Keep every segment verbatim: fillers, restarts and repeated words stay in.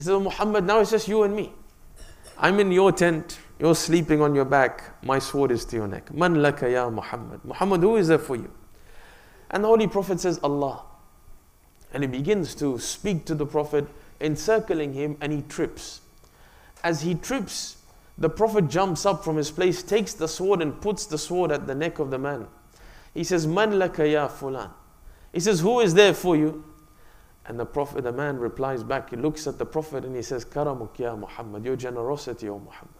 He said, oh, Muhammad, now it's just you and me. I'm in your tent, you're sleeping on your back, my sword is to your neck. Man laka ya Muhammad. Muhammad, who is there for you? And the Holy Prophet says, Allah. And he begins to speak to the Prophet, encircling him, and he trips. As he trips, the Prophet jumps up from his place, takes the sword and puts the sword at the neck of the man. He says, Man laka ya fulan. He says, who is there for you? And the Prophet, the man replies back, he looks at the Prophet and he says, Karamuk ya Muhammad, your generosity, O Muhammad.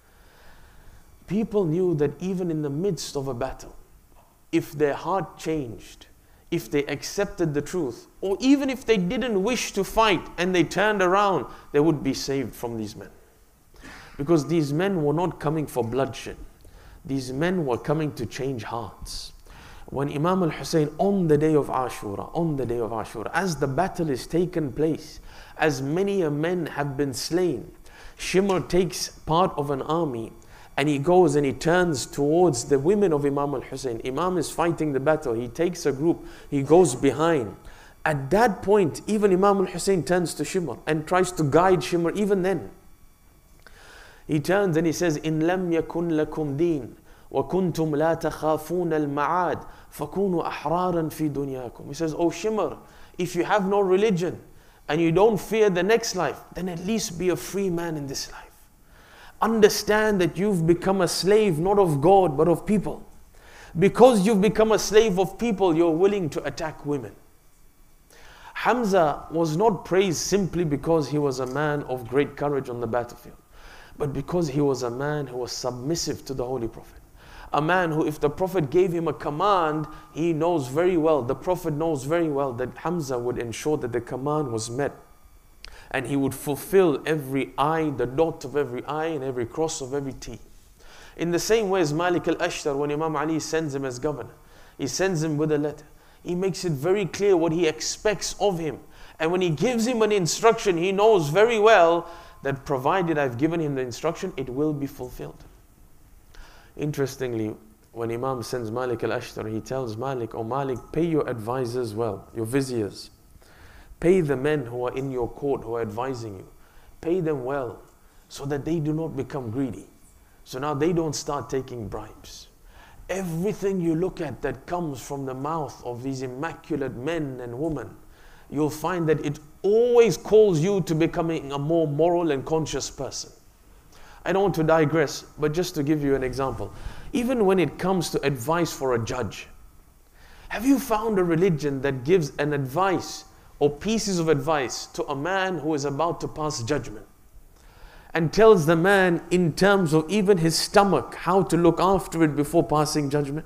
People knew that even in the midst of a battle, if their heart changed, if they accepted the truth, or even if they didn't wish to fight and they turned around, they would be saved from these men. Because these men were not coming for bloodshed. These men were coming to change hearts. When Imam al-Hussein, on the day of Ashura, on the day of Ashura, as the battle is taken place, as many a men have been slain, Shimr takes part of an army and he goes and he turns towards the women of Imam al-Hussein. Imam is fighting the battle. He takes a group, he goes behind. At that point, even Imam al-Hussein turns to Shimr and tries to guide Shimr even then. He turns and he says, إِن لَمْ يَكُنْ لَكُمْ دِينٌ وَكُنْتُمْ لَا تَخَافُونَ الْمَعَادِ فَكُونُوا أَحْرَارًا فِي دُنْيَاكُمْ. He says, oh Shimr, if you have no religion and you don't fear the next life, then at least be a free man in this life. Understand that you've become a slave not of God but of people. Because you've become a slave of people, you're willing to attack women. Hamza was not praised simply because he was a man of great courage on the battlefield, but because he was a man who was submissive to the Holy Prophet. A man who, if the Prophet gave him a command, he knows very well, the Prophet knows very well that Hamza would ensure that the command was met. And he would fulfill every I, the dot of every I and every cross of every T. In the same way as Malik al-Ashtar, when Imam Ali sends him as governor, he sends him with a letter. He makes it very clear what he expects of him. And when he gives him an instruction, he knows very well that provided I've given him the instruction, it will be fulfilled. Interestingly, when Imam sends Malik al-Ashtar, he tells Malik, oh Malik, pay your advisors well, your viziers. Pay the men who are in your court, who are advising you. Pay them well, so that they do not become greedy. So now they don't start taking bribes. Everything you look at that comes from the mouth of these immaculate men and women, you'll find that it always calls you to becoming a more moral and conscious person. I don't want to digress, but just to give you an example. Even when it comes to advice for a judge, have you found a religion that gives an advice or pieces of advice to a man who is about to pass judgment and tells the man in terms of even his stomach how to look after it before passing judgment?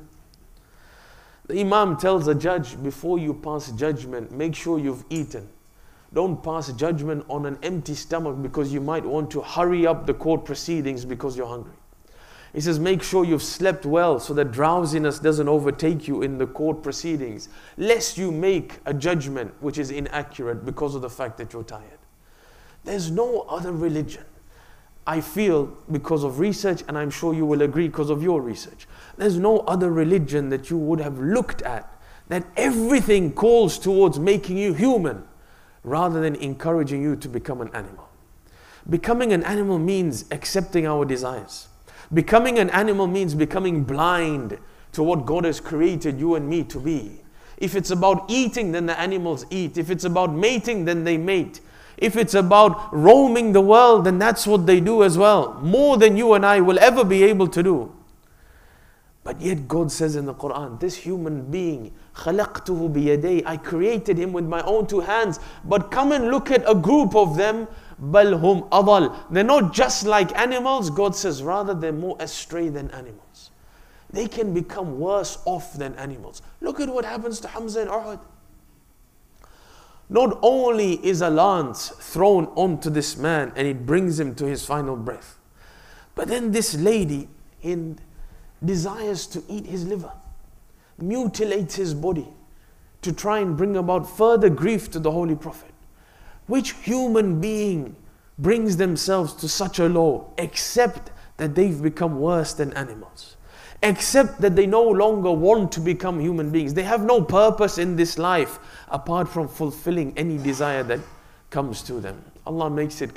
The Imam tells a judge, before you pass judgment, make sure you've eaten. Don't pass judgment on an empty stomach, because you might want to hurry up the court proceedings because you're hungry. He says, make sure you've slept well so that drowsiness doesn't overtake you in the court proceedings, lest you make a judgment which is inaccurate because of the fact that you're tired. There's no other religion, I feel, because of research, and I'm sure you will agree because of your research, there's no other religion that you would have looked at that everything calls towards making you human rather than encouraging you to become an animal. Becoming an animal means accepting our desires. Becoming an animal means becoming blind to what God has created you and me to be. If it's about eating, then the animals eat. If it's about mating, then they mate. If it's about roaming the world, then that's what they do as well. More than you and I will ever be able to do. But yet God says in the Quran, this human being, خَلَقْتُهُ بِيَدَيْ, I created him with my own two hands. But come and look at a group of them, بَلْ هُمْ أَضَلْ. They're not just like animals. God says, rather they're more astray than animals. They can become worse off than animals. Look at what happens to Hamza in Uhud. Not only is a lance thrown onto this man and it brings him to his final breath, but then this lady in desires to eat his liver, mutilates his body to try and bring about further grief to the Holy Prophet. Which human being brings themselves to such a low, except that they've become worse than animals? Except that they no longer want to become human beings. They have no purpose in this life apart from fulfilling any desire that comes to them. Allah makes it